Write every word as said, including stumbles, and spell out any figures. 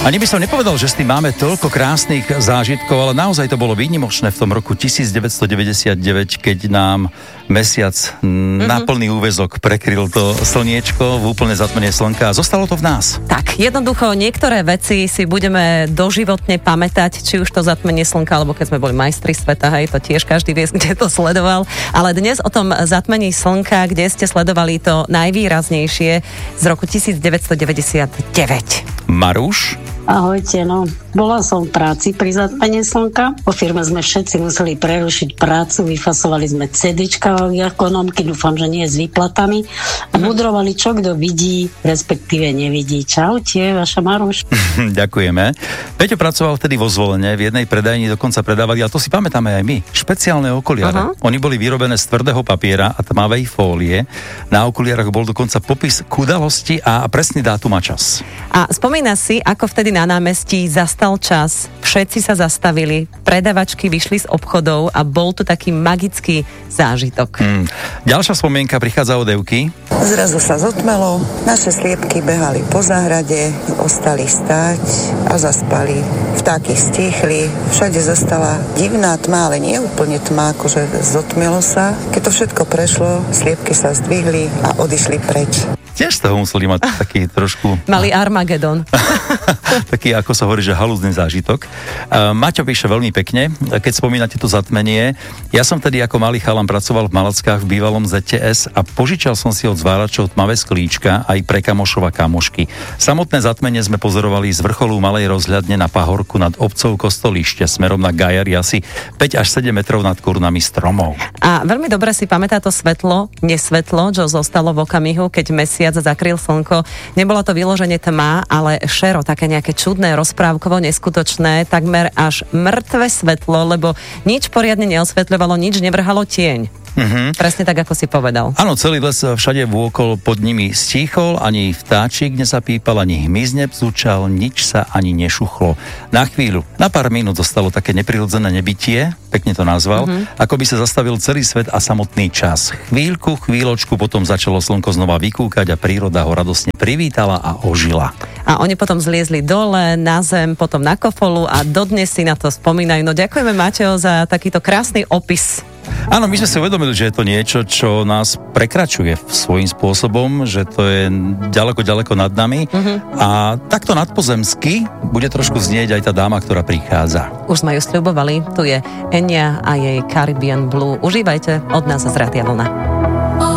Ani by som nepovedal, že s tým máme toľko krásnych zážitkov, ale naozaj to bolo výnimočné v tom roku devätnásťstodeväťdesiatdeväť, keď nám mesiac mm-hmm. na plný úväzok prekryl to slniečko, v úplne zatmenie slnka a zostalo to v nás. Tak, jednoducho niektoré veci si budeme doživotne pamätať, či už to zatmenie slnka, alebo keď sme boli majstri sveta, hej, to tiež každý vie, kde to sledoval. Ale dnes o tom zatmení slnka, kde ste sledovali to najvýraznejšie z roku devätnásťstodeväťdesiatdeväť. Maruš? Ahojte, no. Bola som v práci pri zatmení slnka. Po firme sme všetci museli prerušiť prácu, vyfasovali sme cédéčka ekonomky, dúfam, že nie s výplatami. A mudrovali, čo kto vidí, respektíve nevidí. Čaute, vaša Maruš. Ďakujeme. Peťo pracoval vtedy vo Zvolene, v jednej predajni dokonca predávali, ale to si pamätáme aj my, špeciálne okuliare. Uh-huh. Oni boli vyrobené z tvrdého papiera a tmavej fólie. Na okuliarach bol dokonca popis k udalosti a presný dátum a čas. A spomína si, ako vtedy na námestí zastal čas, všetci sa zastavili, predavačky vyšli z obchodov a bol tu taký magický zážitok. Hmm. Ďalšia spomienka prichádza od Evky. Zrazu sa zotmelo, naše sliepky behali po záhrade, ostali stáť a zaspali. Vtáky stichli, všade zostala divná tma, ale nie úplne tma, akože zotmelo sa. Keď to všetko prešlo, sliepky sa zdvihli a odišli preč. Tiež z toho museli mať taký trošku... Malý Armagedon. Taký, ako sa hovorí, že halúzny zážitok. Uh, Maťo píše veľmi pekne, keď spomínate to zatmenie. Ja som tedy ako malý chalan pracoval v Malackách v bývalom zet té es a požičal som si od zváračov tmavé sklíčka aj pre kamošov a kamošky. Samotné zatmenie sme pozorovali z vrcholu malej rozhľadne na pahorku nad obcov Kostolíšte smerom na Gajary asi päť až sedem metrov nad korunami stromov. A veľmi dobre si pamätá to svetlo, nesvetlo, čo zostalo v okamihu, keď mesiac zakryl slnko. Nebolo to vyloženie tma, ale šero, také nejaké čudné, rozprávkovo, neskutočné, takmer až mŕtve svetlo, lebo nič poriadne neosvetľovalo, nič nevrhalo tieň. Mm-hmm. Presne tak, ako si povedal. Áno, celý les všade vôkol pod nimi stíchol, ani vtáčik nezapípal, ani hmyz nebzúčal, nič sa ani nešuchlo. Na chvíľu, na pár minút zostalo také neprirodzené nebytie, pekne to nazval, mm-hmm. ako by sa zastavil celý svet a samotný čas. Chvíľku, chvíľočku, potom začalo slnko znova vykúkať a príroda ho radosne privítala a ožila. A oni potom zliezli dole, na zem, potom na kofolu a dodnes si na to spomínajú. No ďakujeme, Mateo, za takýto krásny opis. Áno, my sme si uvedomili, že je to niečo, čo nás prekračuje svojím spôsobom, že to je ďaleko, ďaleko nad nami uh-huh. a takto nadpozemsky bude trošku znieť aj tá dáma, ktorá prichádza. Už sme ju sľubovali, tu je Enya a jej Caribbean Blue. Užívajte od nás z Rádia Vlna.